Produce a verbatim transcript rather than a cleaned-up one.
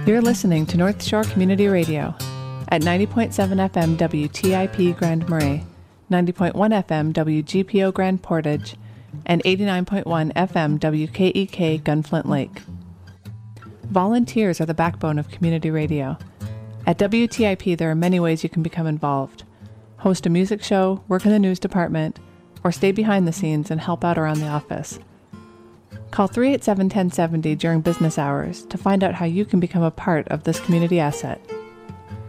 You're listening to North Shore Community Radio at ninety point seven F M W T I P Grand Marais, ninety point one F M W G P O Grand Portage, and eighty-nine point one F M W K E K Gunflint Lake. Volunteers are the backbone of community radio. At W T I P, there are many ways you can become involved. Host a music show, work in the news department, or stay behind the scenes and help out around the office. Call three eight seven, one oh seven oh during business hours to find out how you can become a part of this community asset.